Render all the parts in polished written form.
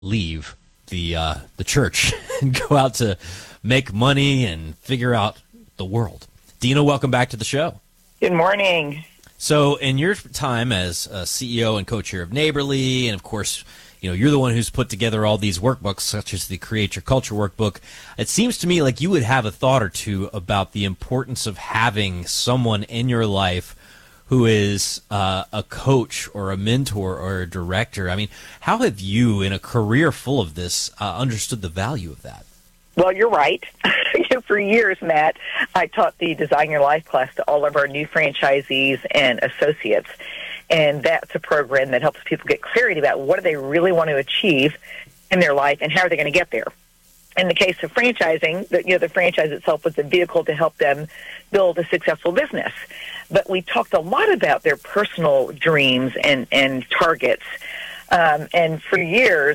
leave the church and go out to make money and figure out the world. Dina, welcome back to the show. Good morning. So in your time as CEO and co-chair of Neighborly, and of course, you're the one who's put together all these workbooks, such as the Create Your Culture workbook. It seems to me like you would have a thought or two about the importance of having someone in your life who is a coach or a mentor or a director. I mean, how have you, in a career full of this, understood the value of that? Well, you're right. For years, Matt, I taught the Design Your Life class to all of our new franchisees and associates. And that's a program that helps people get clarity about what do they really want to achieve in their life and how are they going to get there. In the case of franchising, the franchise itself was a vehicle to help them build a successful business. But we talked a lot about their personal dreams and targets. And for years,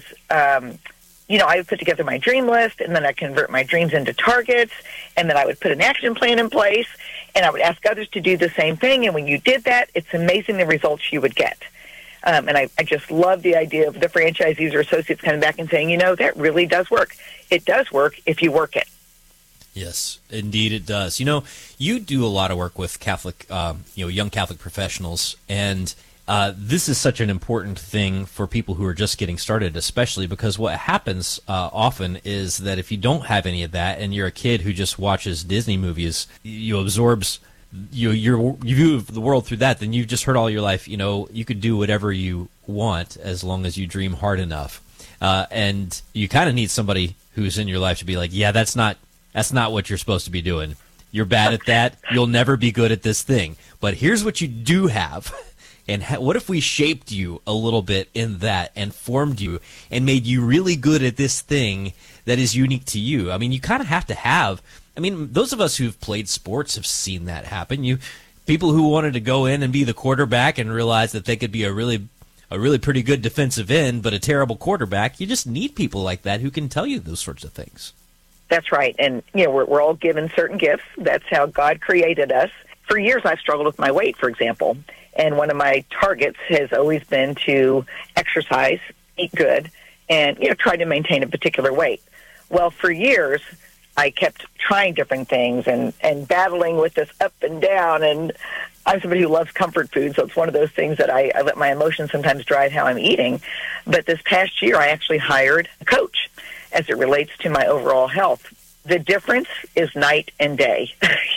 I would put together my dream list, and then I'd convert my dreams into targets, and then I would put an action plan in place, and I would ask others to do the same thing. And when you did that, it's amazing the results you would get. And I just love the idea of the franchisees or associates coming back and saying, that really does work. It does work if you work it. Yes, indeed it does. You do a lot of work with Catholic, young Catholic professionals, and this is such an important thing for people who are just getting started, especially because what happens often is that if you don't have any of that and you're a kid who just watches Disney movies, you absorbs you view the world through that, then you've just heard all your life, you could do whatever you want as long as you dream hard enough. And you kind of need somebody who's in your life to be like, yeah, that's not what you're supposed to be doing. You're bad at that. You'll never be good at this thing. But here's what you do have. And what if we shaped you a little bit in that and formed you and made you really good at this thing that is unique to you? I mean, you kind of have to have. I mean, those of us who've played sports have seen that happen. People who wanted to go in and be the quarterback and realize that they could be a really pretty good defensive end, but a terrible quarterback. You just need people like that who can tell you those sorts of things. That's right. And, we're all given certain gifts. That's how God created us. For years, I've struggled with my weight, for example. And one of my targets has always been to exercise, eat good, and, try to maintain a particular weight. Well, for years, I kept trying different things and battling with this up and down. And I'm somebody who loves comfort food, so it's one of those things that I let my emotions sometimes drive how I'm eating. But this past year, I actually hired a coach as it relates to my overall health. The difference is night and day.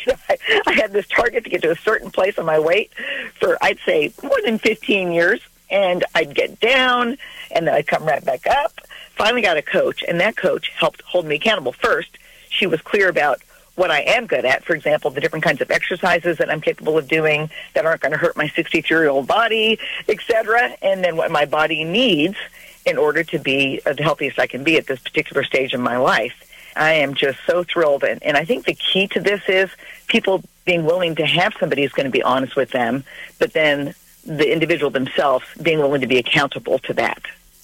I had this target to get to a certain place on my weight for, I'd say, more than 15 years, and I'd get down, and then I'd come right back up. Finally got a coach, and that coach helped hold me accountable. First, she was clear about what I am good at, for example, the different kinds of exercises that I'm capable of doing that aren't going to hurt my 63-year-old body, etc., and then what my body needs in order to be the healthiest I can be at this particular stage in my life. I am just so thrilled, and I think the key to this is people being willing to have somebody who's going to be honest with them, but then the individual themselves being willing to be accountable to that.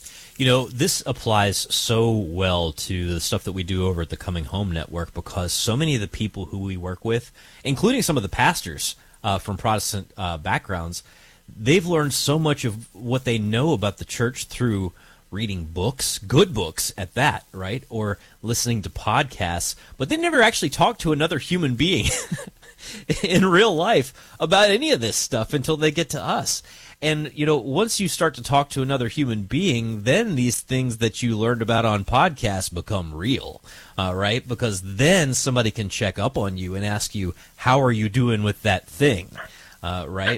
This applies so well to the stuff that we do over at the Coming Home Network, because so many of the people who we work with, including some of the pastors from Protestant backgrounds, they've learned so much of what they know about the church through reading books, good books at that, right? Or listening to podcasts, but they never actually talked to another human being in real life about any of this stuff until they get to us. And, once you start to talk to another human being, then these things that you learned about on podcasts become real, right? Because then somebody can check up on you and ask you, how are you doing with that thing, right?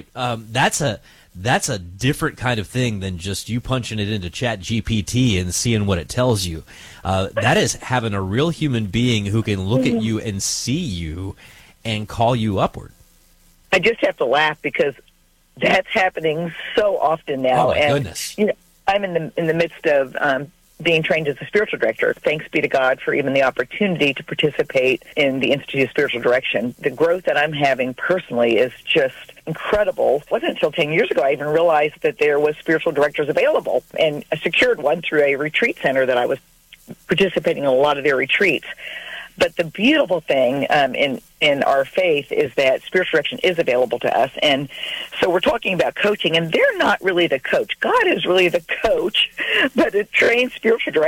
That's a different kind of thing than just you punching it into ChatGPT and seeing what it tells you. That is having a real human being who can look at you and see you and call you upward. I just have to laugh because that's happening so often now. Oh, my goodness. I'm in the midst of being trained as a spiritual director. Thanks be to God for even the opportunity to participate in the Institute of Spiritual Direction. The growth that I'm having personally is just incredible. It wasn't until 10 years ago I even realized that there was spiritual directors available, and I secured one through a retreat center that I was participating in a lot of their retreats. But the beautiful thing in our faith is that spiritual direction is available to us. And so we're talking about coaching, and they're not really the coach. God is really the coach, but a trained spiritual director